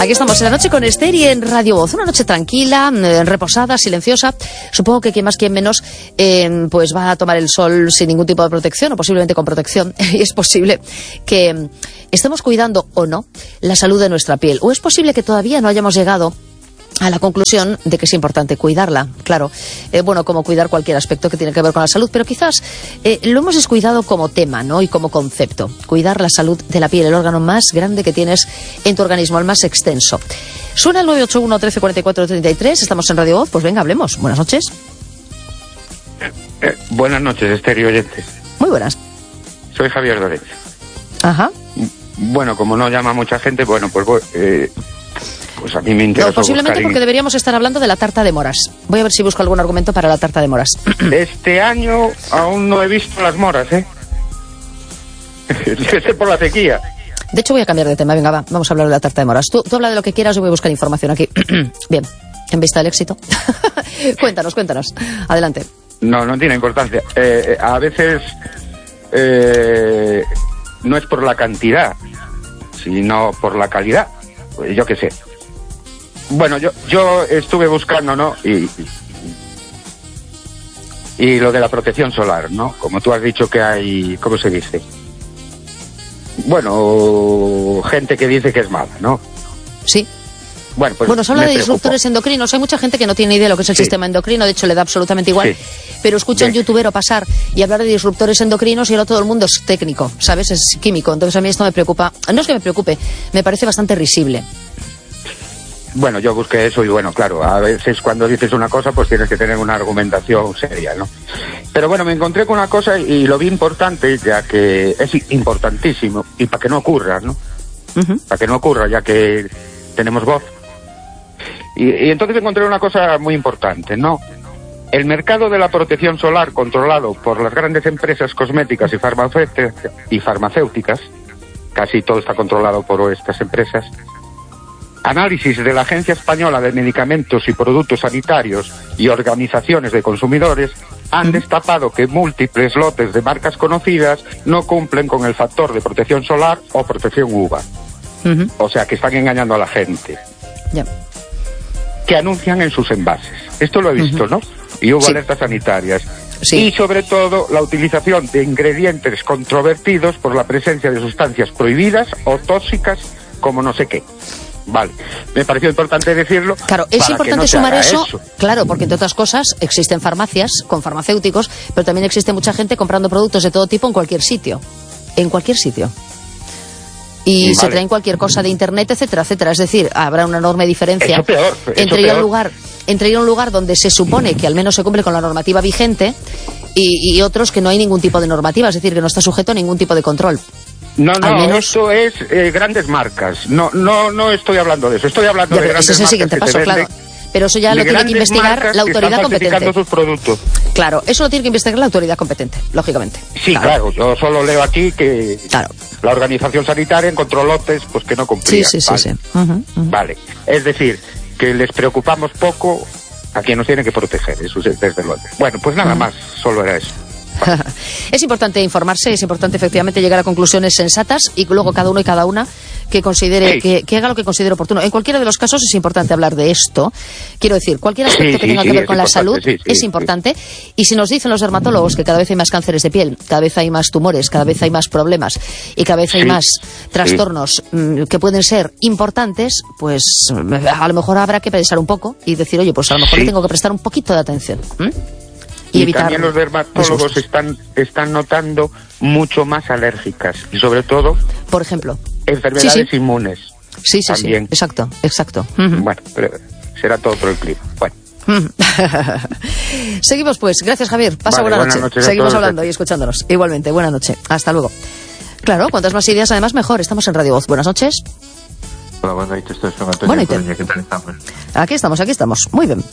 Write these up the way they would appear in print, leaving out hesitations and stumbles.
Aquí estamos en La Noche con Esther y en Radio Voz. Una noche tranquila, reposada, silenciosa. Supongo que quien más, quien menos, pues va a tomar el sol sin ningún tipo de protección o posiblemente con protección. Y es posible que estemos cuidando o no la salud de nuestra piel. O es posible que todavía no hayamos llegado a la conclusión de que es importante cuidarla, claro, bueno, como cuidar cualquier aspecto que tiene que ver con la salud, pero quizás lo hemos descuidado como tema, ¿no? Y como concepto, cuidar la salud de la piel, el órgano más grande que tienes en tu organismo, el más extenso. Suena el 981 13 44 33, estamos en Radio Voz, pues venga, hablemos. Buenas noches. Buenas noches, Esther y oyentes. Muy buenas. Soy Javier Doret. Ajá. Bueno, como no llama mucha gente, bueno, pues a mí me interesa. No, posiblemente porque deberíamos estar hablando de la tarta de moras. Voy a ver si busco algún argumento para la tarta de moras. Este año aún no he visto las moras, ¿eh? Es por la sequía. De hecho, voy a cambiar de tema. Venga, vamos a hablar de la tarta de moras. Tú habla de lo que quieras, yo voy a buscar información aquí. Bien, en vista del éxito. Cuéntanos. Adelante. No tiene importancia. A veces no es por la cantidad, sino por la calidad. Pues yo qué sé. Bueno, yo estuve buscando, ¿no? Y lo de la protección solar, ¿no? Como tú has dicho que hay, ¿cómo se dice? Bueno, gente que dice que es mala, ¿no? Sí. Bueno, pues se habla de disruptores endocrinos. Hay mucha gente que no tiene idea de lo que es el sistema endocrino, de hecho le da absolutamente igual. Sí. Pero escucha a un youtubero pasar y hablar de disruptores endocrinos y ahora todo el mundo es técnico, ¿sabes? Es químico. Entonces a mí esto me preocupa. No es que me preocupe, me parece bastante risible. Bueno, yo busqué eso y bueno, claro, a veces cuando dices una cosa pues tienes que tener una argumentación seria, ¿no? Pero bueno, me encontré con una cosa y lo vi importante, ya que es importantísimo y para que no ocurra, ¿no? Uh-huh. Para que no ocurra, ya que tenemos voz. Y entonces encontré una cosa muy importante, ¿no? El mercado de la protección solar controlado por las grandes empresas cosméticas y farmacéuticas, casi todo está controlado por estas empresas. Análisis de la Agencia Española de Medicamentos y Productos Sanitarios y organizaciones de consumidores han destapado que múltiples lotes de marcas conocidas no cumplen con el factor de protección solar o protección UVA. Uh-huh. O sea, que están engañando a la gente. Yeah. Que anuncian en sus envases. Esto lo he visto, uh-huh. ¿no? Y hubo alertas sanitarias. Sí. Y sobre todo la utilización de ingredientes controvertidos por la presencia de sustancias prohibidas o tóxicas como no sé qué. Vale, me pareció importante decirlo. Claro, es importante sumar eso, claro, porque entre otras cosas existen farmacias con farmacéuticos, pero también existe mucha gente comprando productos de todo tipo en cualquier sitio. Y se traen cualquier cosa de internet, etcétera, etcétera. Es decir, habrá una enorme diferencia entre ir a un lugar donde se supone que al menos se cumple con la normativa vigente y otros que no hay ningún tipo de normativa, es decir, que no está sujeto a ningún tipo de control. No, esto es grandes marcas. No estoy hablando de eso. Estoy hablando de grandes marcas. Ese es el siguiente paso, claro. Pero eso ya lo tiene que investigar la autoridad competente. Sus productos. Claro, eso lo tiene que investigar la autoridad competente, lógicamente. Sí, claro. Yo solo leo aquí que la organización sanitaria encontró lotes pues que no cumplían. Sí. Uh-huh. Vale. Es decir, que les preocupamos poco a quien nos tiene que proteger, eso desde luego. Bueno, pues nada más, solo era eso. Es importante informarse, es importante efectivamente llegar a conclusiones sensatas y luego cada uno y cada una que considere, que haga lo que considere oportuno. En cualquiera de los casos es importante hablar de esto. Quiero decir, cualquier aspecto que tenga que ver con la salud es importante. Y si nos dicen los dermatólogos que cada vez hay más cánceres de piel, cada vez hay más tumores, cada vez hay más problemas y cada vez hay más trastornos que pueden ser importantes, pues a lo mejor habrá que pensar un poco y decir, oye, pues a lo mejor le tengo que prestar un poquito de atención. Y también los dermatólogos están notando mucho más alérgicas y sobre todo, por ejemplo, enfermedades inmunes. Sí, exacto. Uh-huh. Bueno, pero será todo por el clima. Bueno. Seguimos pues, gracias Javier, pasa buena noche. Seguimos hablando y escuchándonos. Igualmente, buena noche, hasta luego. Claro, cuantas más ideas además mejor. Estamos en Radio Voz, buenas noches. Hola, buenas noches, estoy con Antonio Coruña, ¿qué tal estamos? Aquí estamos, muy bien.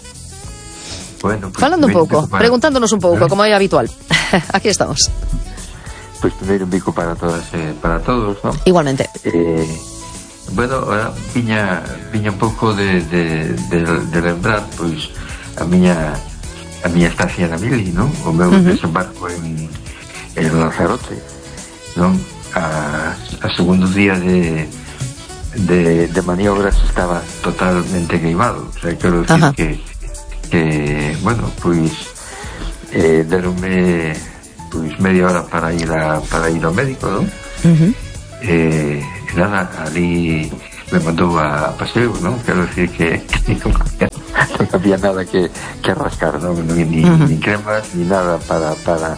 Bueno, pues falando un pouco, preguntándonos un pouco, como é habitual. Aquí estamos. Pues primeiro un bico para todas para todos, ¿no? Igualmente. Bueno, ahora viña un pouco de lembrar, pois a miña estancia na Mili, non? O meu desembarco en Lanzarote, non? A segundo día de de maniobras estaba totalmente queimado. O sea, quero decir que bueno, pois deronme pois media hora para ir ao médico, non? Nada, ali me mandou a paseo, non? Quero decir que non había nada que rascar, non? Ni cremas, ni nada para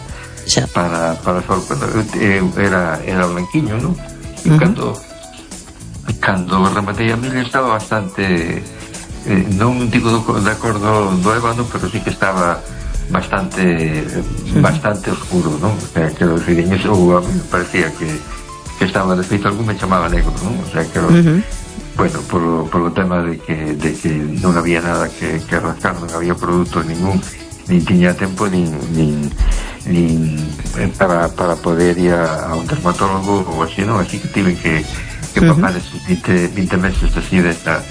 sol. Bueno, era blanquiño, non? E cando rematei a mil estaba bastante, non digo de acordo do ébano, pero sí que estaba bastante oscuro, non? O sea, quero decir, en eso a mí me parecía que estaba, de feito, algún me chamaba negro, non? O sea, que bueno, por o tema de que non había nada que rascar, non había produto ningún, nin tiña tempo nin para poder ir a un dermatólogo ou así, non? Así que tive que papar esos 20 meses así desa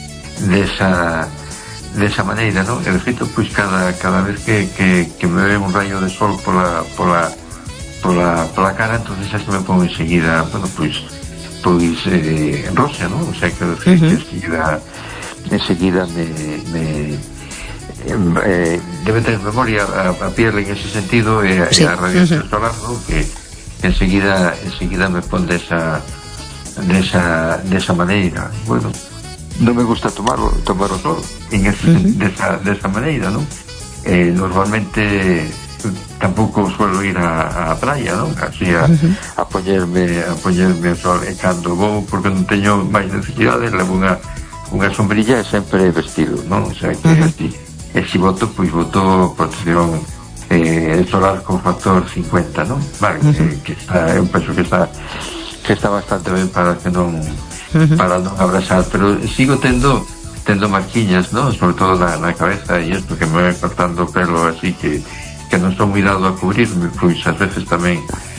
maneira, non? E de feito, pois cada vez que me ve un rayo de sol pola cara, entonces xa se me pongo enseguida, bueno, pois rosa, non? O sea, que enseguida me debe ter memoria a piel en ese sentido, e a radiación solar, non? Que enseguida me pon desa maneira. Bueno, non me gusta tomar o sol desa maneira, non? Normalmente tampouco suelo ir a praia, non? Así a poñerme o sol, e cando vou, porque non teño máis necesidade, levo unha sombrilla e sempre vestido, non? O sea, que e si voto, pois voto protección solar con factor 50, non? Vale, que está, eu penso que está bastante ben para que non abrasar, pero sigo tendo marquiñas, non? Sobre todo na cabeza, e isto que me vai cortando o pelo así, que non son moi dado a cubrirme, pois ás veces tamén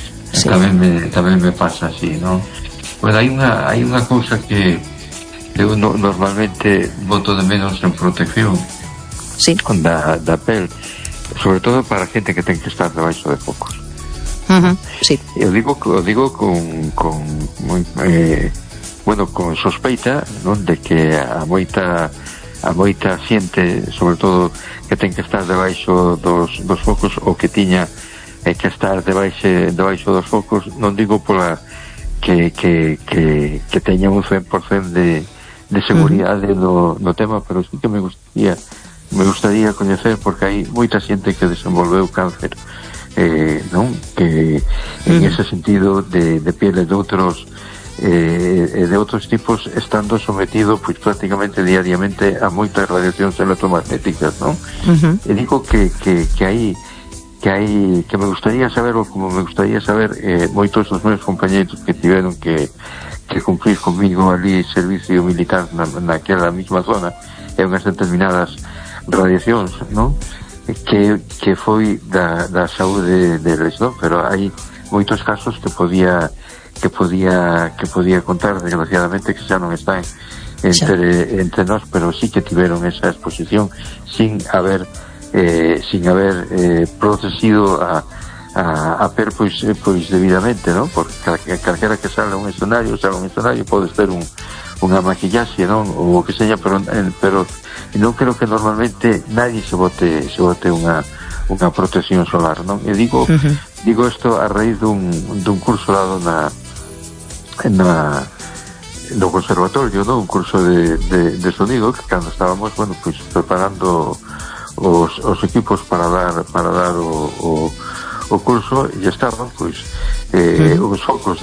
me pasa así, non? Bueno, hai unha cousa que eu normalmente boto de menos en protección da pel, sobre todo para a gente que ten que estar debaixo de focos. Eu digo con sospeita, non, de que a moita xente, sobre todo que ten que estar debaixo dos focos, ou que tiña que estar debaixo dos focos, non digo pola que teña un 100% de seguridade no tema, pero sí que me gustaría coñecer, porque hai moita xente que desenvolveu cáncer, non? Que en ese sentido de pieles de outros tipos, estando sometido pois prácticamente diariamente a moitas radiacións electromagnéticas, non? E digo que me gustaría saber, ou como me gustaría saber, moitos dos meus compañeiros que tiveron que cumplir comigo ali servicio militar naquela mesma zona, e unhas determinadas radiacións, non? Que foi da saúde deles, non? Pero hai moitos casos que podía contar, desgraciadamente, que xa non están entre nós, pero sí que tiveron esa exposición sin haber protegido a per pois debidamente, non? Porque calquera que sale a un escenario pode ter unha maquillaxe, non? Ou o que seña, pero non creo que normalmente nadie se bote unha protección solar, non? E digo isto a raíz dun curso dado no conservatorio, non? Un curso de sonido, que cando estábamos, bueno, pois preparando os equipos para dar o curso, e estaban pois os focos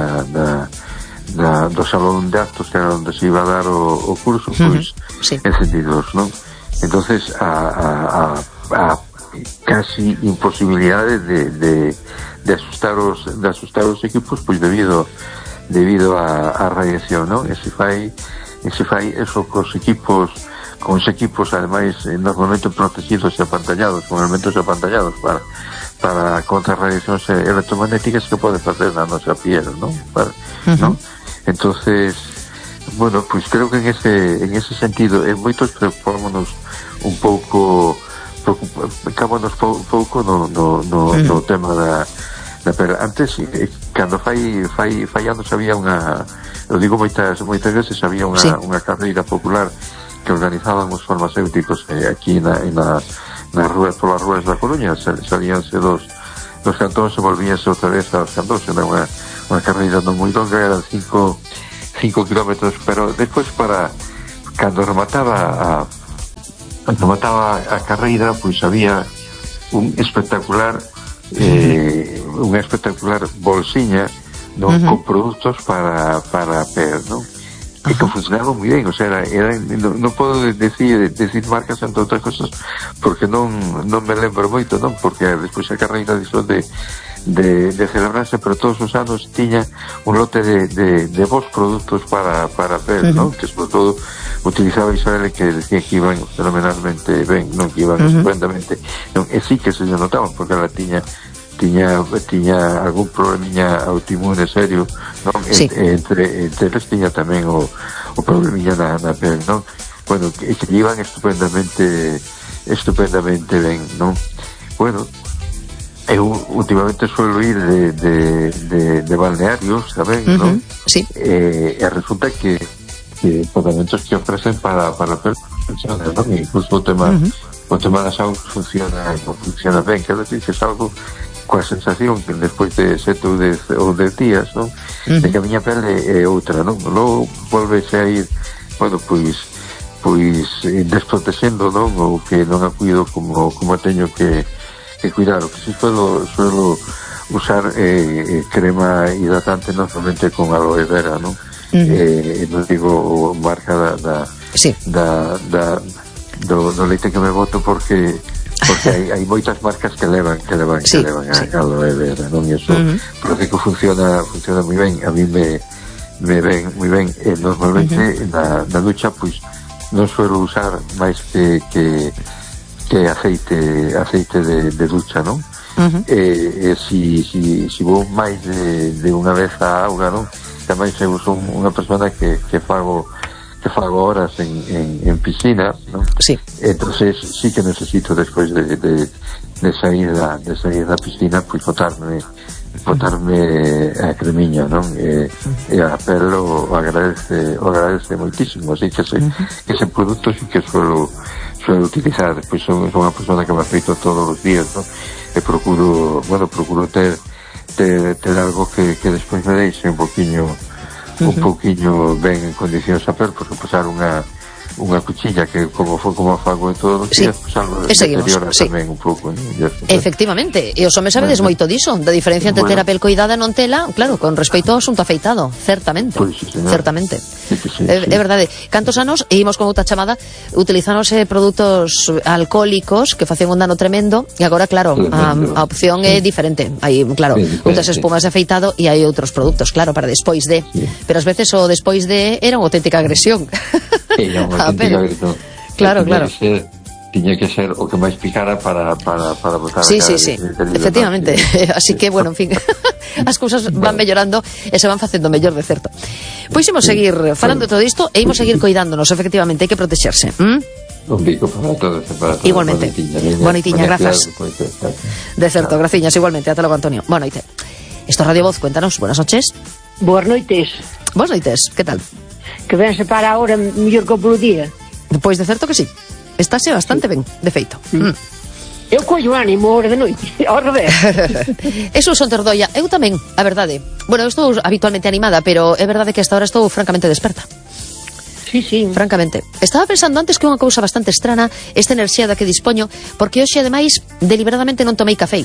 do salón de actos, que era onde se iba a dar o curso, pois encendidos, non? Entonces a casi imposibilidade de asustar os equipos, pois debido a radiación, non? E se fai eso cos equipos ademais normalmente protegidos e apantallados, con elementos apantallados para contra radiacións electromagnéticas, que pode facer na nosa piel, non? ¿No? Entonces, bueno, pues creo que en ese sentido, en moitos preocupámonos un pouco no tema da Pero antes, cando fai anos había unha, eu digo moitas veces, había unha carreira popular que organizaban os farmacéuticos aquí nas ruas, polas ruas da Coruña. Salíanse dos cantóns e volvíanse outra vez aos cantóns. Era unha carreira non moi longa, eran 5 kilómetros, pero despois cando remataba a carreira, pois había unha espectacular bolsiña, non, con produtos para per, non? E que funcionaba moi ben, o sea, non podo decir marcas entre outras cosas porque non me lembro moito, non? Porque despois a carreira de celebrarse, pero todos os anos tiña un lote de bons produtos para per, non? Que sobre todo utilizaba Isabel, que decía que iban fenomenalmente ben, non, que iban estupendamente, non? E sí que se notaban, porque ela tiña algún problemiña autoinmune serio, non? Sí. Entre eles tiña tamén o problemiña na pel, non? Bueno, que iban estupendamente ben, non? Bueno, eu últimamente suelo ir de balnearios tamén, non? Sí. E resulta que tratamentos que ofrecen para personas, non? Incluso o tema das augas funciona ben, quero decir que é algo coa sensación que despois de 7 ou 10 días, non? De que a miña pele é outra, non? Logo volvese a ir, bueno, pois desprotexendo, non? Ou que non a cuido como teño que cuidar. O que si suelo usar crema hidratante, non somente con aloe vera, non? Non digo marca do leite que me boto porque hai moitas marcas que levan a aloe vera, non? E iso, pero que funciona moi ben. A mí me ven moi ben. Normalmente na ducha, pois non suelo usar máis que aceite de ducha, non? Si vou máis de unha vez a auga, non? Tamén eu son unha persona que fago horas en piscina, ¿no? Sí. Entonces sí que necesito después de salir da piscina, pues botarme a cremiña, ¿no? E a pelo agradece moitísimo, así que ese producto sí que suelo utilizar. Despois son unha persona que me afeito todos os días, ¿no? E procuro ter algo que despois me deixe un poquinho ben en condicións a pel, porque pasar unha cuchilla que como fago en todos os días, pues algo deteriora tamén un pouco, ¿no? Efectivamente, e os homes sabedes moito diso, da diferencia entre ter a pel coidada e non tela, claro, con respecto ao asunto afeitado, certamente. Pues, sí, certamente. É verdade. Cantos anos, e imos con outra chamada, utilizándose produtos alcohólicos que facían un dano tremendo, e agora, claro, a opción é diferente. Hai, claro, outras espumas de afeitado e hai outros produtos, claro, para despois de. Pero ás veces o despois de era unha auténtica agresión. Era unha auténtica agresión. Claro. Tiña que ser o que máis picara para botar sí. Efectivamente. Así que, bueno, en fin, as cousas van mellorando e se van facendo mellor, de certo. Pois imos seguir falando de todo isto e imos seguir coidándonos, efectivamente, hai que protexerse. Un bico para todos. Igualmente. Boa noitiña, grazas. De certo, graciñas, igualmente. Ata logo, Antonio. Boa noite. Esto es Radio Voz, cuéntanos. Buenas noches. Boas noites. Boas noites, que tal? Que ben se para ahora mellor que polo día. Pois de certo que sí. Estáse bastante ben, de feito. Eu collo ánimo hora de noite, ao revés. Eso son terdoia. Eu tamén, a verdade. Bueno, eu estou habitualmente animada, pero é verdade que hasta ahora estou francamente desperta. Sí. Francamente. Estaba pensando antes que unha cousa bastante estrana esta enerxía da que dispoño, porque hoxe, ademais, deliberadamente non tomei café.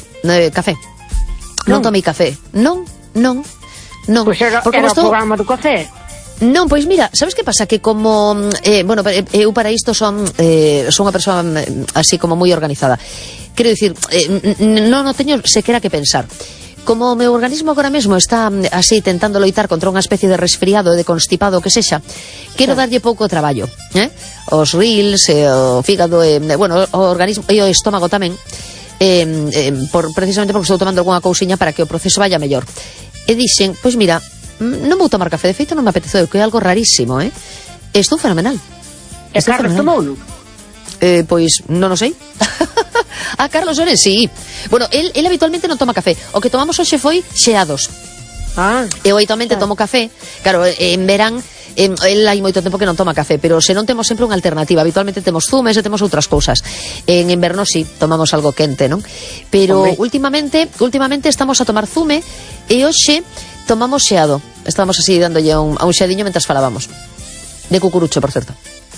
Non tomei café. Non. Pois era o programa do café. Non, pois mira, sabes que pasa? Que como eu para isto son unha persoa así como moi organizada. Quero dicir, non teño sequera que pensar. Como o meu organismo agora mesmo está así tentando loitar contra unha especie de resfriado e de constipado que sexa, quero darlle pouco traballo, os reels, o fígado, o organismo e o estómago tamén, precisamente porque estou tomando algunha cousiña para que o proceso vaya mellor. E dixen, pois mira, non vou tomar café, de feito non me apeteceu, que é algo rarísimo, estou fenomenal. E Carlos tomouno? Pois non o sei. A Carlos Oren, sí. Bueno, él habitualmente non toma café. O que tomamos hoxe foi xeados. Eu habitualmente tomo café. Claro, en verán el hai moito tempo que non toma café, pero se non temos sempre unha alternativa. Habitualmente temos zumes e temos outras cousas. En inverno sí, tomamos algo quente, non? Pero últimamente estamos a tomar zume e hoxe tomamos xeado. Estamos así dándolle a un xeadiño mentras falábamos. De cucurucho, por certo.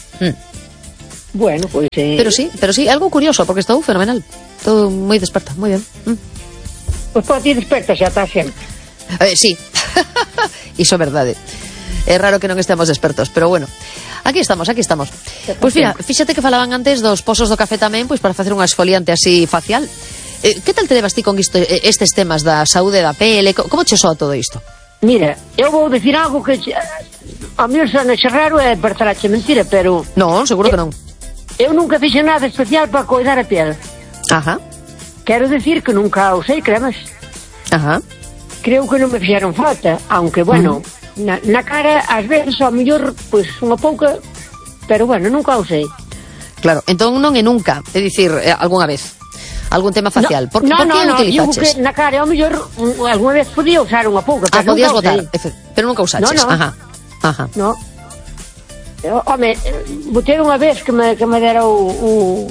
Bueno, pois... Pero sí, algo curioso, porque estou fenomenal. Estou moi desperta, moi ben. Pois para ti desperta xa está sempre. Sí, iso é verdade. É raro que non estemos despertos, pero bueno. Aquí estamos. Pois mira, fíxate que falaban antes dos pozos do café tamén, pois para facer unha esfoliante así facial. Que tal te levas ti con isto, estes temas da saúde da pele? Como che soa todo isto? Mira, eu vou dicir algo que a mí sona raro e partarche mentira, pero... Non, seguro que non. Eu nunca fixe nada especial para cuidar a piel. Ajá. Quero decir que nunca usei cremas. Ajá. Creo que non me fixeron falta, aunque, bueno, na cara, ás veces, ao mellor, pois, unha pouca, pero, bueno, nunca usei. Claro, entón non é nunca, é dicir, algunha vez, algún tema facial. Por que utilizaches? Digo que na cara, ao mellor, algunha vez podía usar unha pouca, pero podías botar, pero nunca usaches. No. Ajá. No. Home, botei unha vez que me dera un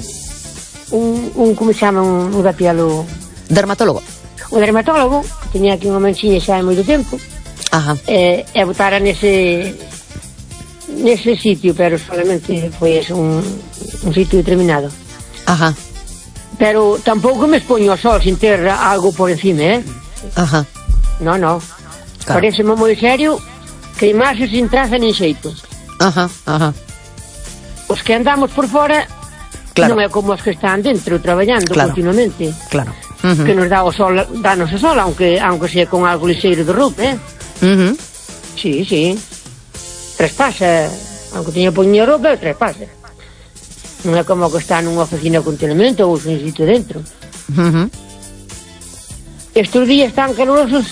como se chama, un da piel, dermatólogo. O dermatólogo, que tiña aquí unha manchiña xa hai moito tempo. Ajá. E botara nese sitio, pero solamente foi un sitio determinado. Ajá. Pero tampouco me expoño ao sol sin ter algo por encima, Ajá. No. Claro. Pareceme moi serio que imaxe sin traza nin xeito. Ajá. Os que andamos por fora, claro, non é como os que están dentro traballando continuamente. Claro. Que nos dá o sol, danos o sol, aunque sea con algo lixeiro de roupa, Sí. Trespasa, aunque teña poñía roupa, trespasa. Non é como que está nunha oficina continuamente ou un sitio dentro. Estes días tan calorosos,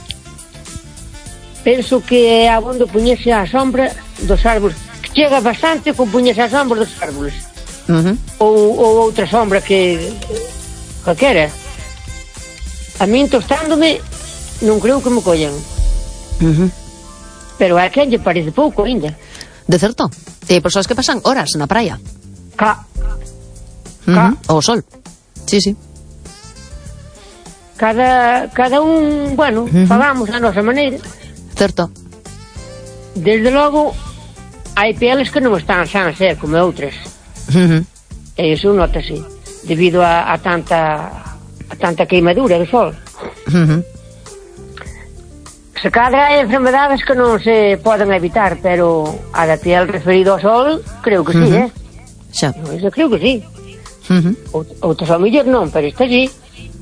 penso que é abondo poñerse á sombra dos árboles, que chega bastante con poñerse á sombra dos árboles. Ou outra sombra que calquera. A min tostándome non creo que me collan. Pero a quen lle parece pouco ainda. De certo. Hai persoas que pasan horas na praia. O sol. Sí. Cada un, bueno, falamos a nosa maneira. Certo. Desde logo, hai peles que non están sans, como outras. E iso notase, debido a tanta queimadura do sol. Se cadra hai enfermedades que non se poden evitar, pero a da piel referido ao sol, creo que sí, Xa. Eso creo que sí. Outras ao mellor non, pero esta sí.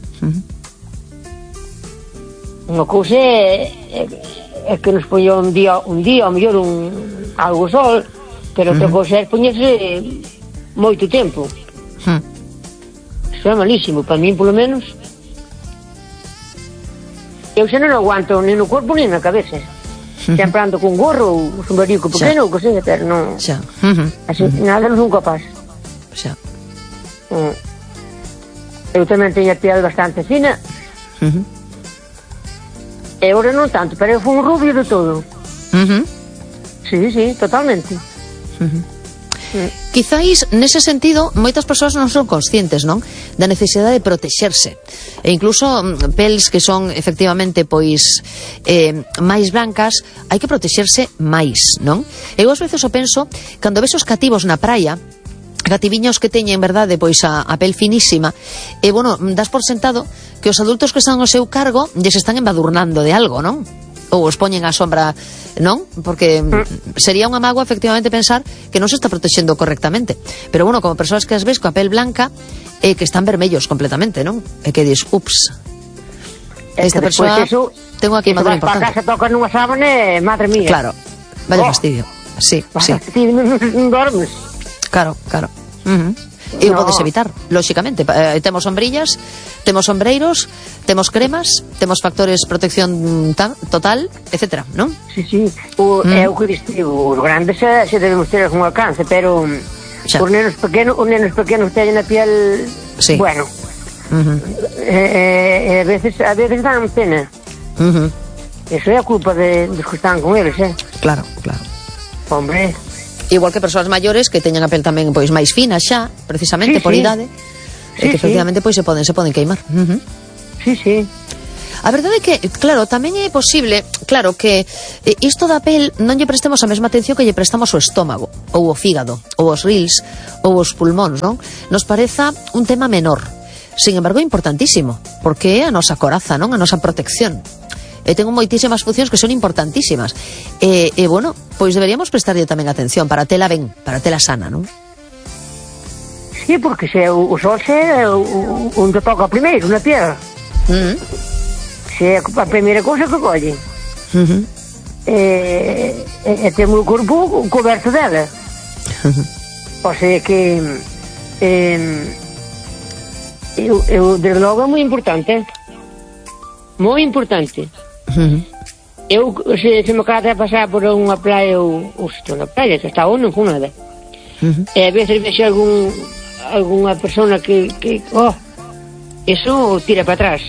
Unha cousa é que nos poña un día ao mellor algo sol, pero outra cousa é poñerse moito tempo. Iso é malísimo, para min polo menos. Eu xa non aguanto nin no corpo nin na cabeza. Sempre ando con gorro ou sombarico pequeno ou que seja, pero non. Xa. Así, nada non son capaz. Xa. Eu tamén teño a piel bastante fina. E agora non tanto, pero eu fui un rubio de todo. Sí, totalmente. Quizáis, nese sentido, moitas persoas non son conscientes, non? Da necesidade de protexerse. E incluso peles que son, efectivamente, pois máis blancas, hai que protexerse máis, non? Eu ás veces o penso, cando ves os cativos na praia, cativiños que teñen, verdade, pois a pel finísima, e, bueno, das por sentado que os adultos que están ao seu cargo lles están embadurnando de algo, non? Ou os poñen á sombra, non? Porque sería unha mágoa, efectivamente, pensar que non se está protexendo correctamente. Pero, bueno, como persoas que as ves coa pel blanca que están vermellos completamente, non? E que dis, ups, esta persoa tengo aquí madura importante. Para casa toca nunha sábana, madre mía. Claro, vaya fastidio. Sí. Non dormes. Claro. E o podes evitar, lóxicamente. Temos sombrillas, temos sombreiros, temos cremas, temos factores de protección total, etcétera, non? Sí. É o que distribuo. Os grandes se debemos ter algún alcance, pero Os nenos pequenos teñen a piel, bueno, a veces dan pena. Eso é a culpa dos que están con eles, Claro. Hombre. Igual que persoas maiores que teñan a pel tamén pois máis fina xa, precisamente por idade, que efectivamente pois se poden queimar. Sí. A verdade é que, claro, tamén é posible, claro, que isto da pel non lle prestemos a mesma atención que lle prestamos ao estómago, ou ao fígado, ou aos rils, ou aos pulmóns, non? Nos pareza un tema menor. Sin embargo, é importantísimo, porque é a nosa coraza, non? A nosa protección. Ten moitísimas funcións que son importantísimas. Bueno, pois deberíamos prestarlle tamén atención para tela ben, para tela sana, non? Sí, porque o sol é onde toca primeiro, na tierra. Se é a primeira cousa que colle. Temos o corpo coberto dela. O sea que desde logo é moi importante. Moi importante. Eu, se me acaba de pasar por unha praia ou estou na praia, que está ou non con nada, e a veces vexo alguna persona que eso tira para atrás.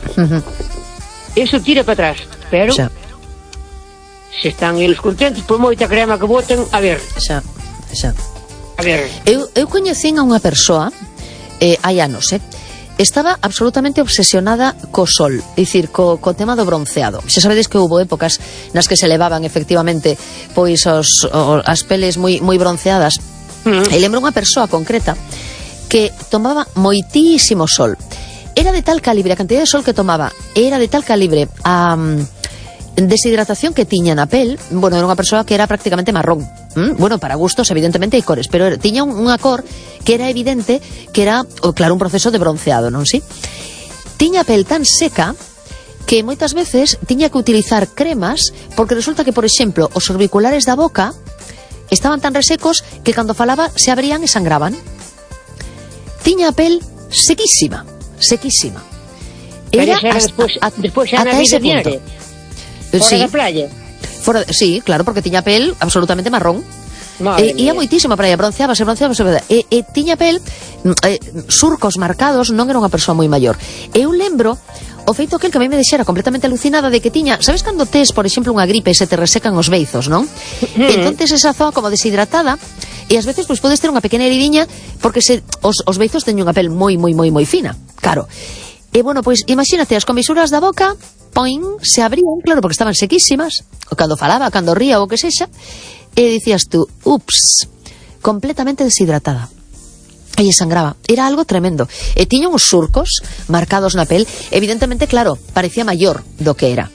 Eso tira para atrás, pero se están eles contentos por moita crema que boten, a ver. A ver. Eu coñecín a unha persoa hai anos, estaba absolutamente obsesionada co sol, dicir, co tema do bronceado. Xa sabedes que houve épocas nas que se levaban efectivamente pois as peles moi bronceadas. E lembro unha persoa concreta que tomaba moitísimo sol. Era de tal calibre, a cantidad de sol que tomaba era de tal calibre a deshidratación que tiña na pel. Bueno, era unha persoa que era prácticamente marrón. Bueno, para gustos, evidentemente, hai cores, pero tiña unha cor que era evidente que era, claro, un proceso de bronceado, non si? Tiña a pel tan seca que moitas veces tiña que utilizar cremas, porque resulta que, por exemplo, os orbiculares da boca estaban tan resecos que cando falaba se abrían e sangraban. Tiña a pel sequísima. Era despois xa na vida diaria. Fora da playa. Sí, claro, porque tiña pel absolutamente marrón. Ia moitísimo a praia, bronceábase. E tiña pel surcos marcados, non era unha persoa moi maior. Eu lembro o feito que a mí me deixera completamente alucinada de que tiña, sabes cando tes, por exemplo, unha gripe e se te resecan os beizos, non? Entonces esa zoa como deshidratada, e ás veces pois podes ter unha pequena heridiña porque os beizos teñen unha pel moi fina, claro. E bueno, pois imagínate, as comisuras da boca se abrían, claro, porque estaban sequísimas, o cando falaba, cando ría ou o que sexa, e dicías tú, ups, completamente deshidratada. E sangraba, era algo tremendo. E tiña uns surcos marcados na pel, evidentemente, claro, parecía maior do que era.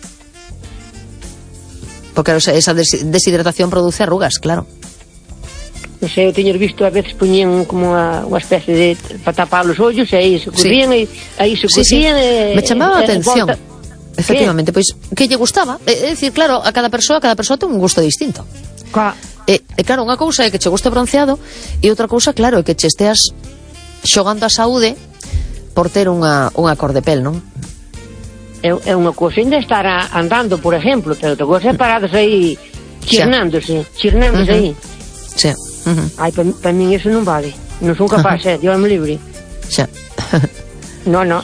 Porque esa deshidratación produce arrugas, claro. Non sei, eu teño visto a veces poñían como unha especie de para tapar os ollos e aí se cosían me chamaba a atención. Efectivamente, pois que lle gustaba, é dicir, claro, a cada persoa ten un gusto distinto. Claro, unha cousa é que che guste bronceado e outra cousa, claro, é que che esteas xogando a saúde por ter unha cor de pel, non? É unha cousa ainda estar andando, por exemplo, pero outra cousa é parados aí chirnándose aí. Sí. Ai, para min eso non vale. Non son capaz, Dios me libre. Xa. No.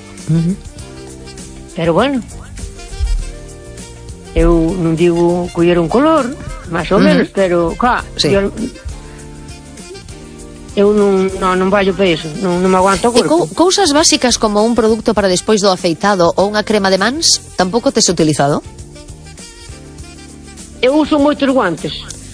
Pero bueno, eu non digo coller un color, máis ou menos, pero eu non vallo para iso, non me aguanto o corpo. Cousas básicas como un produto para despois do afeitado ou unha crema de mans, tampouco tes utilizado? Eu uso moitos guantes.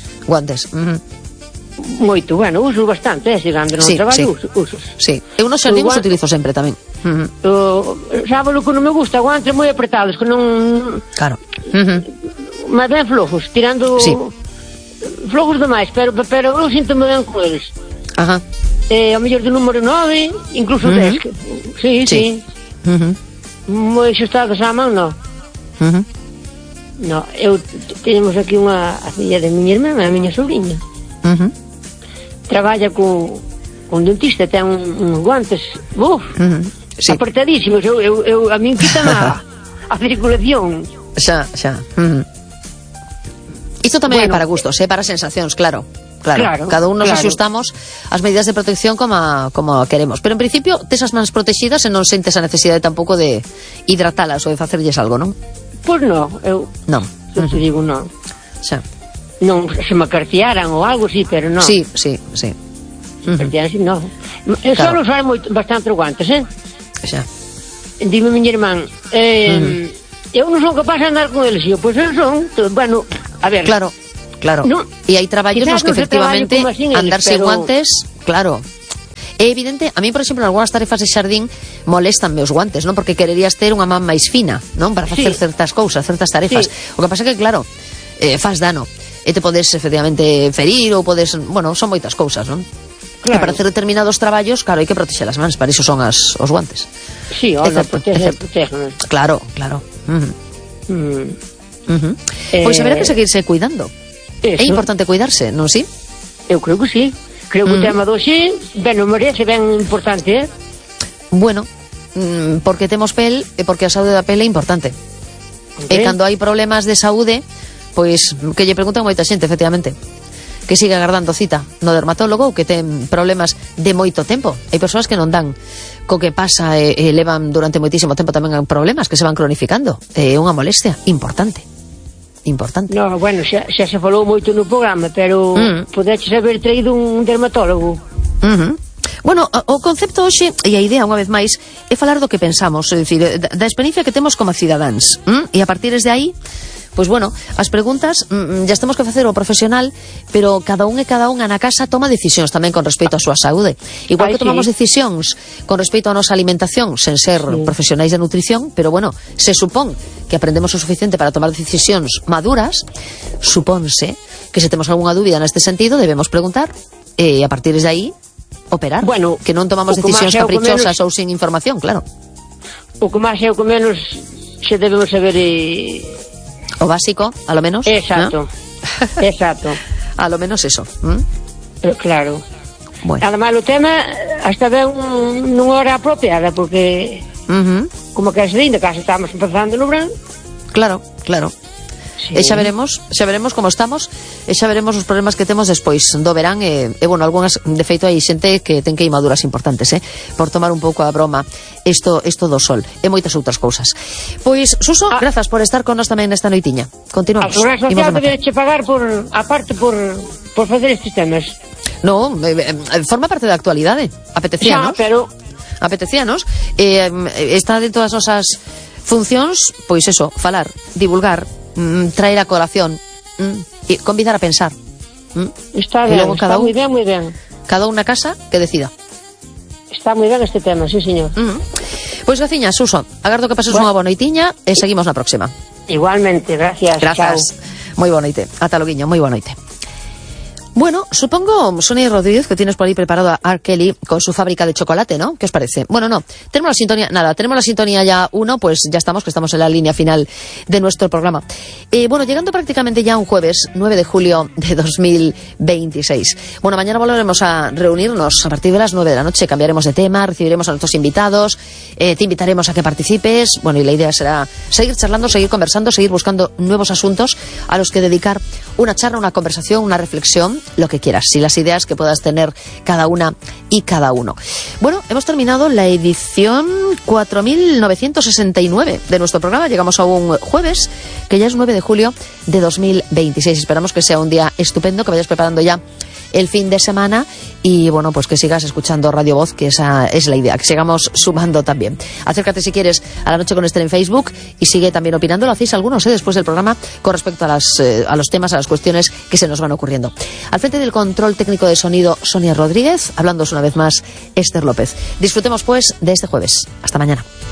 Moito, bueno, uso bastante, chegando no traballo, uso. Sí, eu nos xardín os utilizo sempre tamén. Sábado que non me gusta, guantes moi apretados, que non... Claro. Mas ben flojos, tirando... Flojos demais, pero eu sinto-me ben con eles. Ajá. Ao mellor do número 9, incluso 10. Sí. Moi xustados á man, non. No, eu temos aquí a filla de miña irmã, a miña sobrinha. Traballa con dentista, ten uns guantes apertadísimos. A min quítame a circulación. Xa. Isto tamén é para gustos, para sensacións, claro. claro. Cada un nos axustamos as medidas de protección como queremos. Pero en principio, tes as mans protegidas e non sentes a necesidade tampouco de hidratalas ou de facerlles algo, non? Pois non, eu te digo non. Xa. Non se me cartearan ou algo, sí, pero non. Sí. Cartearan, sí, non. Eu só usar bastante guantes, Xa. Dime miña irmán, eu non son capaz de andar con eles, eu, pois eu son, bueno, a ver. Claro. E hai traballos nos que efectivamente andar sen guantes, claro. É evidente, a mí, por exemplo, en algunhas tarefas de xardín molestanme os guantes, non? Porque quererías ter unha man máis fina, non? Para facer certas cousas, certas tarefas. O que pasa é que, claro, faz dano. E te podes, efectivamente, ferir ou podes... Bueno, son moitas cousas, non? Claro. E para hacer determinados traballos, claro, hai que protexer as mans, para iso son os guantes. Sí, olha, protege. Claro. Pois haberá que seguirse cuidando. Eso. É importante cuidarse, non si? Eu creo que sí. Creo que o tema do sí, ben, o merece ben importante, Bueno, porque temos pel e porque a saúde da pel é importante. E cando hai problemas de saúde, pois que lle preguntan moita xente, efectivamente, que siga agardando cita no dermatólogo ou que ten problemas de moito tempo. Hai persoas que non dan co que pasa e levan durante moitísimo tempo tamén problemas que se van cronificando. É unha molestia importante. No, bueno, xa se falou moito no programa, pero podeches haber traído un dermatólogo. Bueno, o concepto hoxe e a idea, unha vez máis, é falar do que pensamos, é dicir, da experiencia que temos como cidadáns, e a partir de aí, pois bueno, as preguntas ya temos que facer o profesional, pero cada un e cada unha na casa toma decisións tamén con respecto á súa saúde. Igual que tomamos decisións con respecto á nosa alimentación sen ser profesionais de nutrición, pero bueno, se supón que aprendemos o suficiente para tomar decisións maduras, supónse que se temos algunha dúbida neste sentido debemos preguntar e a partir de aí operar, bueno, que non tomamos decisións caprichosas ou sin información, claro. O que máis é o que menos se debemos saber o básico, a lo menos. Exacto, ¿no? Exacto. A lo menos eso. Claro. Bueno. Además, o tema hasta ben nunha hora apropiada, porque como que se linda, casi estamos empezando no verán. Claro. Sí. E xa veremos como estamos, e xa veremos os problemas que temos despois do verán, e bueno, algunhas, de feito, hai xente que ten queimaduras importantes, por tomar un pouco a broma isto do sol, e moitas outras cousas. Pois, Suso, grazas por estar con nos tamén nesta noitiña. Continuamos. A Seguridade Social debeche pagar por facer estes temas. Non, forma parte da actualidade. Apetecíanos. Apetecíanos. Está dentro das nosas funcións, pois eso, falar, divulgar, traer a colación, y convidar a pensar. Está ben, está moi ben. Cada un na casa que decida. Está moi ben este tema, sí, señor. Pois, graciña, Suso, agardo que pases unha boa noitiña e seguimos na próxima. Igualmente, gracias. Grazas. Moi boa noite. Ata loguiño, moi boa noite. Bueno, supongo, Sonia Rodríguez, que tienes por ahí preparado a R. Kelly con su fábrica de chocolate, ¿no? ¿Qué os parece? Bueno, no, tenemos la sintonía ya 1, pues ya estamos, que estamos en la línea final de nuestro programa. Bueno, llegando prácticamente ya un jueves, 9 de julio de 2026. Bueno, mañana volveremos a reunirnos a partir de las 9 de la noche, cambiaremos de tema, recibiremos a nuestros invitados, te invitaremos a que participes, bueno, y la idea será seguir charlando, seguir conversando, seguir buscando nuevos asuntos a los que dedicar una charla, una conversación, una reflexión, lo que quieras, y las ideas que puedas tener cada una y cada uno. Bueno, hemos terminado la edición 4969 de nuestro programa. Llegamos a un jueves, que ya es 9 de julio de 2026. Esperamos que sea un día estupendo, que vayas preparando ya el fin de semana y bueno, pues que sigas escuchando Radio Voz, que esa es la idea, que sigamos sumando también. Acércate si quieres a La Noche con Esther en Facebook y sigue también opinando, lo hacéis algunos después del programa con respecto a los temas, a las cuestiones que se nos van ocurriendo. Al frente del control técnico de sonido, Sonia Rodríguez, hablándoos una vez más, Esther López. Disfrutemos pues de este jueves. Hasta mañana.